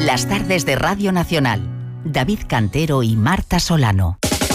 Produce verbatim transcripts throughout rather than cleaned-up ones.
Las tardes de Radio Nacional. David Cantero y Marta Solano.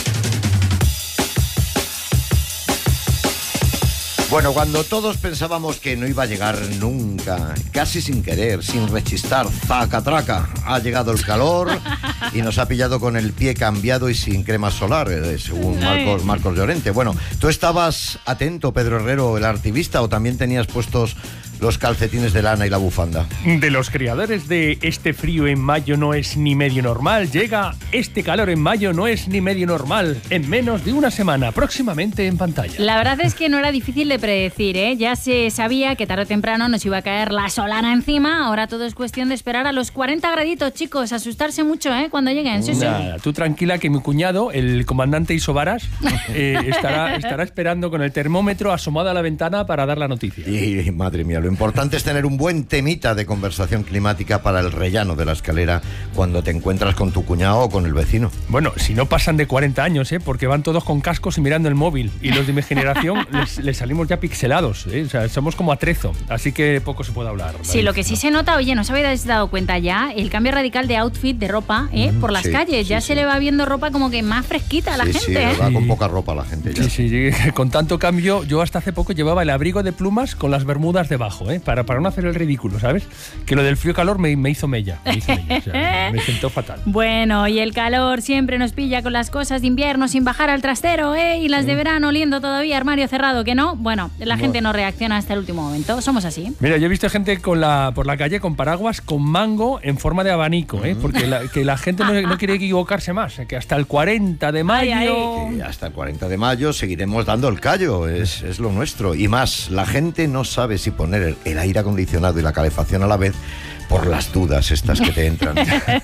Bueno, cuando todos pensábamos que no iba a llegar nunca, casi sin querer, sin rechistar, zaca traca, ha llegado el calor y nos ha pillado con el pie cambiado y sin crema solar, según Marcos, Marcos Llorente. Bueno, ¿tú estabas atento, Pedro Herrero, el activista, o también tenías puestos los calcetines de lana y la bufanda? De los creadores de este frío en mayo no es ni medio normal, llega este calor en mayo no es ni medio normal, en menos de una semana, próximamente en pantalla. La verdad es que no era difícil de predecir, ¿eh? Ya se sabía que tarde o temprano nos iba a caer la solana encima, ahora todo es cuestión de esperar a los cuarenta graditos, chicos, asustarse mucho, ¿eh? Cuando lleguen, sí, Nada, sí. Tú tranquila que mi cuñado, el comandante Isobaras, eh, estará, estará esperando con el termómetro asomado a la ventana para dar la noticia. Y, madre mía, lo importante es tener un buen temita de conversación climática para el rellano de la escalera cuando te encuentras con tu cuñado o con el vecino. Bueno, si no pasan de cuarenta años, ¿eh? Porque van todos con cascos y mirando el móvil, y los de mi generación les, les salimos ya pixelados, ¿eh? O sea, somos como atrezo, así que poco se puede hablar. Sí, lo que sí se nota, oye, ¿no os habéis dado cuenta ya? El cambio radical de outfit, de ropa, ¿eh? Por las sí, calles, sí, ya sí. se le va viendo ropa como que más fresquita a la sí, gente, sí, ¿eh? va con poca ropa la gente ya. Sí, sí, sí, con tanto cambio, yo hasta hace poco llevaba el abrigo de plumas con las bermudas debajo, ¿eh? Para, para no hacer el ridículo, ¿sabes? Que lo del frío calor me, me hizo mella, me hizo mella, o sea, me sentó fatal. Bueno, y el calor siempre nos pilla con las cosas de invierno sin bajar al trastero, ¿eh? Y las de verano oliendo todavía armario cerrado, ¿que no? Bueno, la gente no reacciona hasta el último momento, somos así. Mira, yo he visto gente con la, por la calle con paraguas con mango en forma de abanico, ¿eh? Porque la, que la gente no, no quiere equivocarse más, que hasta el cuarenta de mayo... Ay, ay. Y hasta el cuarenta de mayo seguiremos dando el callo, es, es lo nuestro. Y más, la gente no sabe si poner el, el aire acondicionado y la calefacción a la vez por las dudas estas que te entran.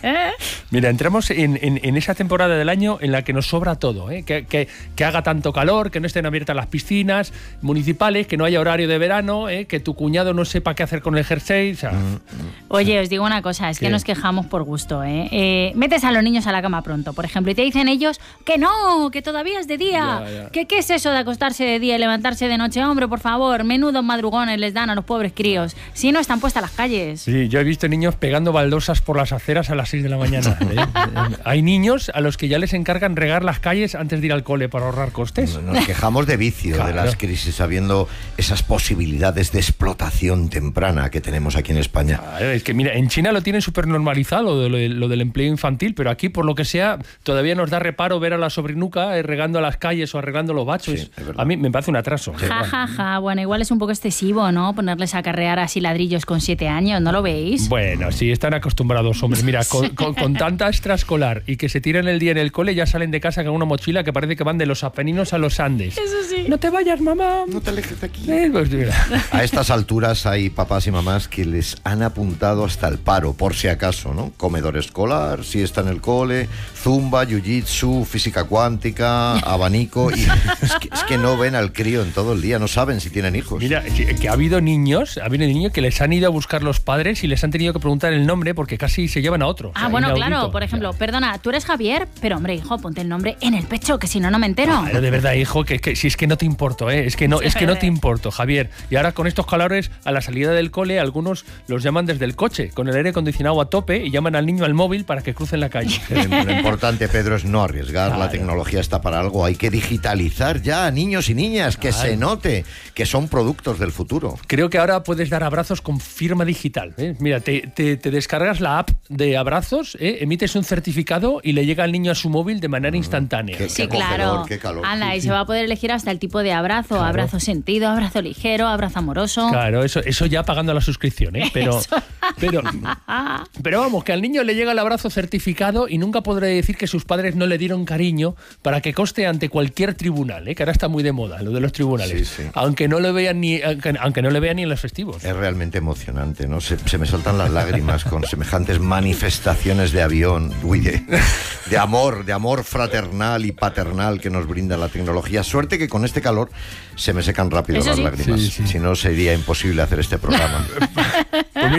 Mira, entramos en, en, en esa temporada del año en la que nos sobra todo, ¿eh? que, que, que haga tanto calor, que no estén abiertas las piscinas municipales, que no haya horario de verano, ¿eh? Que tu cuñado no sepa qué hacer con el jersey. O sea, mm, Oye, os digo una cosa, es ¿qué? que nos quejamos por gusto, ¿eh? Eh, Metes a los niños a la cama pronto, por ejemplo, y te dicen ellos que no, que todavía es de día, Ya, ya. que qué es eso de acostarse de día y levantarse de noche, hombre, por favor, menudos madrugones les dan a los pobres críos, si no están puestas las calles. sí, yo he visto niños pegando baldosas por las aceras a las seis de la mañana. ¿eh? Hay niños a los que ya les encargan regar las calles antes de ir al cole para ahorrar costes. Nos quejamos de vicio, Claro. de las crisis, sabiendo esas posibilidades de explotación temprana que tenemos aquí en España. Claro, es que mira, en China lo tienen súper normalizado lo, de- lo del empleo infantil, pero aquí, por lo que sea, todavía nos da reparo ver a la sobrinuca eh, regando las calles o arreglando los bachos. Sí, es verdad. A mí me parece un atraso. Ja, ja, ja, bueno, igual es un poco excesivo, ¿no? Ponerles a carrear así ladrillos con siete años, ¿no lo veis? Bueno, sí, están acostumbrados, hombre. Mira, con, con- con tanta extraescolar y que se tiran el día en el cole, ya salen de casa con una mochila que parece que van de los Apeninos a los Andes. Eso sí. No te vayas, mamá. No te alejes de aquí. Eh, pues mira. A estas alturas hay papás y mamás que les han apuntado hasta el paro, por si acaso, ¿no? Comedor escolar, siesta en el cole, zumba, jiu-jitsu, física cuántica, abanico... Y es, que, es que no ven al crío en todo el día, no saben si tienen hijos. Mira, que, que ha habido niños, ha habido niños que les han ido a buscar los padres y les han tenido que preguntar el nombre porque casi se llevan a otro. O Ah, sea, bueno, inaudito. claro, por ejemplo, O sea, perdona, tú eres Javier, pero hombre, hijo, ponte el nombre en el pecho, que si no, no me entero. Pero de verdad, hijo, que, que si es que no te importo, ¿eh? Es que no, es que no te importo, Javier. Y ahora con estos calores, a la salida del cole, algunos los llaman desde el coche, con el aire acondicionado a tope, y llaman al niño al móvil para que crucen la calle. Lo importante, Pedro, es no arriesgar. Claro. La tecnología está para algo. Hay que digitalizar ya a niños y niñas, que Claro. se note que son productos del futuro. Creo que ahora puedes dar abrazos con firma digital, ¿eh? Mira, te, te- te descargas la app de abrazos, ¿eh? Emites un certificado y le llega al niño a su móvil de manera instantánea. Qué- Sí, acogedor, claro. qué calor. Anda, y se va a poder elegir hasta el tipo de abrazo, Claro. abrazo sentido, abrazo ligero, abrazo amoroso. Claro, eso, eso ya pagando la suscripción, ¿eh? Pero, pero, pero vamos, que al niño le llega el abrazo certificado y nunca podré decir que sus padres no le dieron cariño para que coste ante cualquier tribunal, ¿eh? Que ahora está muy de moda, lo de los tribunales. Sí, sí. Aunque no le vean ni, aunque, aunque no le vean ni en los festivos. Es realmente emocionante, ¿no? Se, se me saltan las lágrimas con semejantes manifestaciones de avión, uy, de, de amor, de amor fraternal y paternal que nos brinda la tecnología. Suerte que con este calor se me secan rápido Eso las sí. lágrimas. Sí, sí. Si no, sería imposible hacer este programa. Pues mira, yo aquí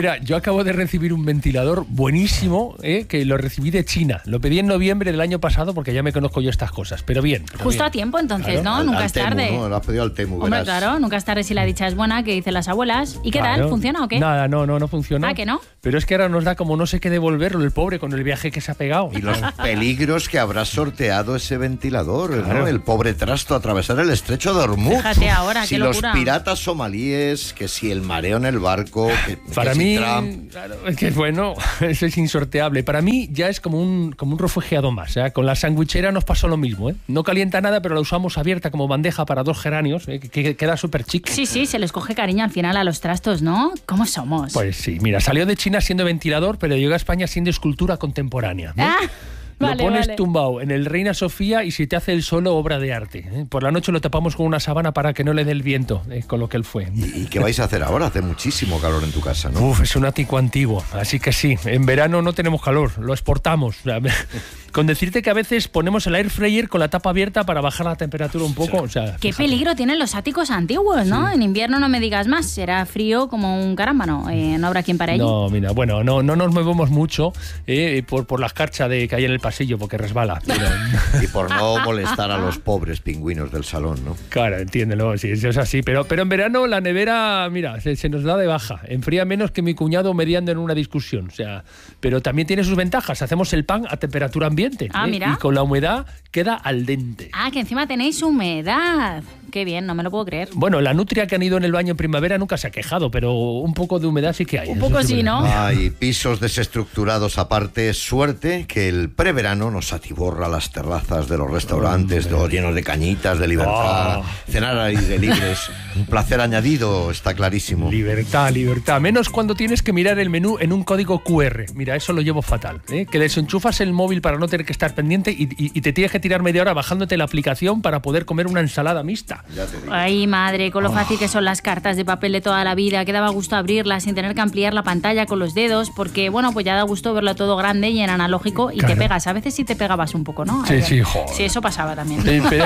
acabo de recibir un ventilador buenísimo, ¿eh? Que lo recibí de China. Lo pedí en noviembre del año pasado porque ya me conozco yo estas cosas, pero bien. Pero Justo bien. a tiempo entonces, Claro. ¿no? Al- Nunca al es Temu, tarde. ¿no? Lo has pedido al Temu, Hombre, verás. claro, nunca es tarde si la dicha es buena, que dicen las abuelas. ¿Y qué Claro. tal? ¿Funciona o qué? Nada, no, no, no funciona. Ah, ¿que no? Pero es que ahora nos da como no sé qué devolverlo el pobre con el viaje que se ha pegado. Y los peligros que habrá sorteado ese ventilador, Claro. ¿no? El pobre trasto atravesar el estrecho de Hormuz. Fíjate ahora, si qué los locura. piratas somalíes, que si el mareo en el barco, que, Para que si mí, Trump. claro, es que bueno, eso es insorteable. Para mí ya es como un, como un refugiado más. ¿eh? Con la sandwichera nos pasó lo mismo. ¿eh? No calienta nada, pero la usamos abierta como bandeja para dos geranios, ¿eh? que, que queda súper chic. Sí, sí, se les coge cariño al final a los trastos, ¿no? ¿Cómo somos? Pues sí, mira, salió de China siendo ventilador, pero llegó a España siendo escultura contemporánea. ¿no? Ah, Lo vale, pones vale. tumbado en el Reina Sofía y si te hace el solo, obra de arte. ¿eh? Por la noche lo tapamos con una sábana para que no le dé el viento, ¿eh? Con lo que él fue. ¿Y, y qué vais a hacer ahora? Hace muchísimo calor en tu casa, ¿no? Uf, es un ático antiguo, así que sí, en verano no tenemos calor, lo exportamos. O sea, con decirte que a veces ponemos el air fryer con la tapa abierta para bajar la temperatura un poco. O sea, Qué fíjate. peligro tienen los áticos antiguos, ¿no? En invierno no me digas más, será frío como un carámbano, eh, no habrá quien para ello. No, mira, bueno, no, no nos movemos mucho eh, por, por la escarcha de, que hay en el pasillo, porque resbala. Pero, Y por no molestar a los pobres pingüinos del salón, ¿no? claro, entiéndelo, sí, eso es así. Pero, pero en verano la nevera, mira, se, se nos da de baja. Enfría menos que mi cuñado mediando en una discusión. O sea, pero también tiene sus ventajas. Hacemos el pan a temperatura ambiente. Ah, ¿eh? mira. Y con la humedad queda al dente. Ah, que encima tenéis humedad. Qué bien, no me lo puedo creer. Bueno, la nutria que han ido en el baño en primavera nunca se ha quejado, pero un poco de humedad sí que hay. Un eso poco sí sí, es verdad. ¿no? Hay pisos desestructurados aparte. Suerte que el preverano nos atiborra las terrazas de los restaurantes, todos llenos de cañitas, de libertad. Oh. Cenar al aire libre es un placer añadido, está clarísimo. Libertad, libertad. Menos cuando tienes que mirar el menú en un código cu erre. Mira, eso lo llevo fatal. ¿eh? Que desenchufas el móvil para no tener que estar pendiente y, y- y te tienes que tirar media hora bajándote la aplicación para poder comer una ensalada mixta. Ya te digo. Ay, madre, con lo fácil que son las cartas de papel de toda la vida, que daba gusto abrirlas sin tener que ampliar la pantalla con los dedos, porque, bueno, pues ya da gusto verlo todo grande y en analógico y Claro. te pegas. A veces sí te pegabas un poco, ¿no? Sí, Ahí, sí, joder. Sí, eso pasaba también. Eh, pero-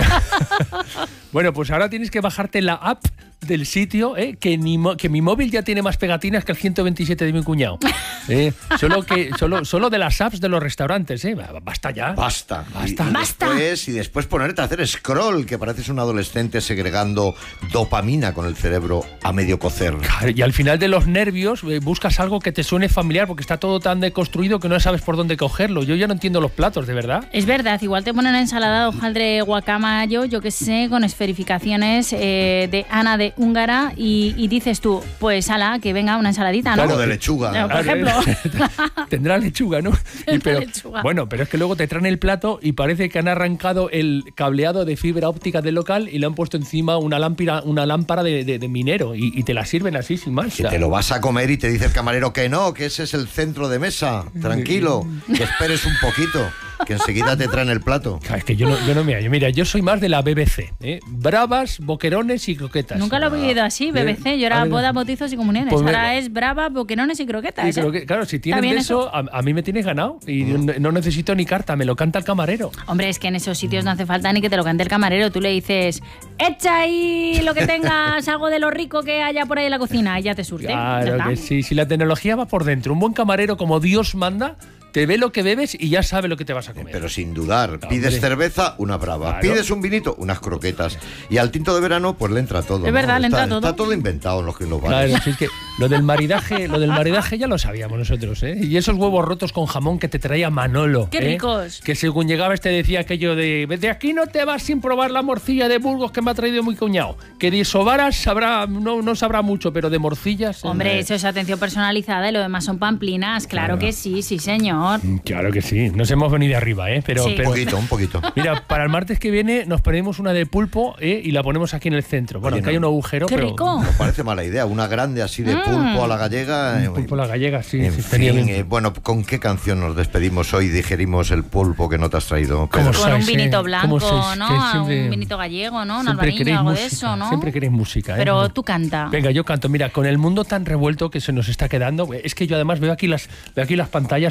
bueno, pues ahora tienes que bajarte la app del sitio, ¿eh? que, ni mo- que mi móvil ya tiene más pegatinas que el ciento veintisiete de mi cuñado. ¿eh? Solo, que, solo, solo de las apps de los restaurantes. ¿eh? Basta ya. Basta. Basta. Y, y Basta. Después, y después ponerte a hacer scroll, que pareces un adolescente segregando dopamina con el cerebro a medio cocer. Claro, y al final de los nervios eh, buscas algo que te suene familiar porque está todo tan deconstruido que no sabes por dónde cogerlo. Yo ya no entiendo los platos, de verdad. Es verdad, igual te ponen una ensalada de hojaldre guacamayo, yo qué sé, con esferificaciones eh, de Ana de Húngara y, y dices tú, pues ala, que venga una ensaladita, ¿no? Claro, de lechuga. No, por ejemplo. Tendrá lechuga, ¿no? Y Tendrá pero, lechuga. Bueno, pero es que luego te traen el plato y parece que han arrancado el cableado de fibra óptica del local y le han puesto encima una lámpara, una lámpara de, de- de minero y, y te la sirven así sin más. Que te lo vas a comer y te dice el camarero que no, que ese es el centro de mesa. Tranquilo, que esperes un poquito, que enseguida te traen el plato. Claro, es que yo no, yo no me hallo. Mira, yo soy más de la B B C. ¿eh? Bravas, boquerones y croquetas. Nunca lo he vivido así, B B C. Yo era Ah, boda, bautizos y comuniones. Pues Ahora mira. es brava, boquerones y croquetas. Y ¿eh? creo que- claro, si tienes bien de eso? eso, a, a mí me tienes ganado. Y no, no necesito ni carta, me lo canta el camarero. Hombre, es que en esos sitios no hace falta ni que te lo cante el camarero. Tú le dices, echa ahí lo que tengas, algo de lo rico que haya por ahí en la cocina y ya te surte. Ya Claro está. que sí, si la tecnología va por dentro, un buen camarero como Dios manda, te ve lo que bebes y ya sabe lo que te vas a comer. Pero sin dudar, Hombre. pides cerveza, una brava. Claro. Pides un vinito, unas croquetas. Y al tinto de verano, pues le entra todo. Es ¿no? verdad, le está, entra todo. Está todo inventado en los, en los Claro, bares. si es que lo del maridaje, lo del maridaje ya lo sabíamos nosotros, ¿eh? Y esos huevos rotos con jamón que te traía Manolo. ¡Qué ¿eh? ricos! Que según llegabas te decía aquello de de aquí no te vas sin probar la morcilla de Burgos que me ha traído muy cuñado. Que de sobaras sabrá, no, no sabrá mucho, pero de morcillas. Hombre, eh, eso es atención personalizada y lo demás son pamplinas. Claro, Claro. que sí, sí, señor. Claro que sí, nos hemos venido arriba, ¿eh? Pero, Sí. Un pero poquito, un poquito. mira, para el martes que viene nos pedimos una de pulpo ¿eh? y la ponemos aquí en el centro. Bueno, Oye, que hay un no. agujero, ¡Qué pero rico! No parece mala idea. Una grande así de pulpo a la gallega. eh, pulpo a la gallega, sí, En sí, estaría fin, bien. eh, bueno, ¿con qué canción nos despedimos hoy? Digerimos el pulpo que no te has traído. ¿Cómo Pedro? Con un sois, vinito eh? blanco, ¿Cómo sois? ¿no? Que siempre- Un vinito gallego, ¿no? Un Siempre albariño, queréis algo música, de eso, ¿no? Siempre queréis música, ¿eh? Pero tú canta. Venga, yo canto. Mira, con el mundo tan revuelto que se nos está quedando, es que yo además veo aquí las, veo aquí las pantallas y flipo.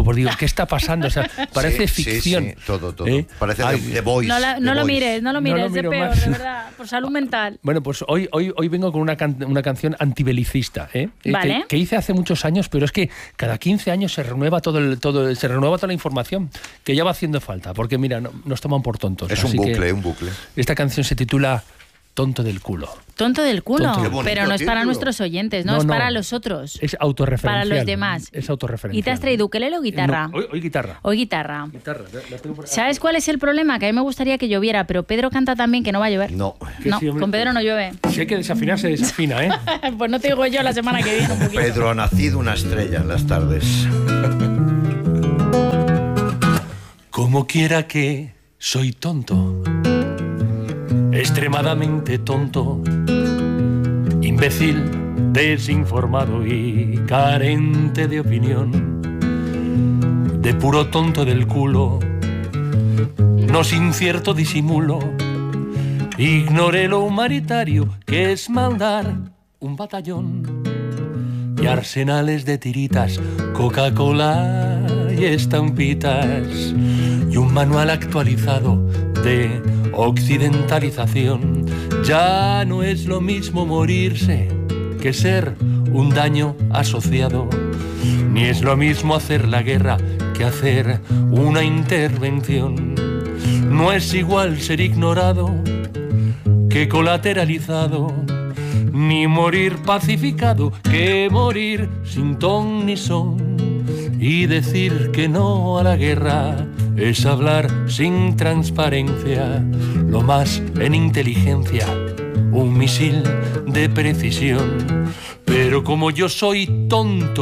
tiempo, porque digo, ¿qué está pasando? O sea, parece Sí, sí, ficción. sí, todo, todo. ¿Eh? Parece Ay, The Voice. No, la- The no lo Voice. mires, no lo mires, lo es miro peor, más. de verdad, por salud mental. Bueno, pues hoy, hoy, hoy vengo con una, can- una canción antibelicista, ¿eh? Eh, Vale. Que, que hice hace muchos años, pero es que cada quince años se renueva todo el, todo, se renueva toda la información, que ya va haciendo falta, porque mira, no- nos toman por tontos. Es un así que bucle, un bucle. esta canción se titula Tonto del culo. Tonto del culo, Tonto. Qué bonito pero no es para título. nuestros oyentes, no, No, es no. para los otros, Es autorreferencial. para los demás. Es autorreferencial. ¿Y te has traído ukelele o guitarra? No, hoy, hoy guitarra. Hoy guitarra. Guitarra, la- la tengo por acá. ¿Sabes cuál es el problema? Que a mí me gustaría que lloviera, pero Pedro canta también que no va a llover. No. Que No, sí, hombre. con Pedro no llueve. Si hay que desafinar, se desafina, ¿eh? Pues no te digo yo la semana que viene. un poquito. Pedro ha nacido una estrella en las tardes. Como quiera que soy tonto, extremadamente tonto, imbécil, desinformado y carente de opinión, de puro tonto del culo, no sin cierto disimulo, ignoré lo humanitario que es mandar un batallón y arsenales de tiritas, Coca-Cola y estampitas y un manual actualizado de occidentalización. Ya no es lo mismo morirse que ser un daño asociado, ni es lo mismo hacer la guerra que hacer una intervención. No es igual ser ignorado que colateralizado, ni morir pacificado que morir sin ton ni son. Y decir que no a la guerra es hablar sin transparencia, lo más en inteligencia, un misil de precisión. Pero como yo soy tonto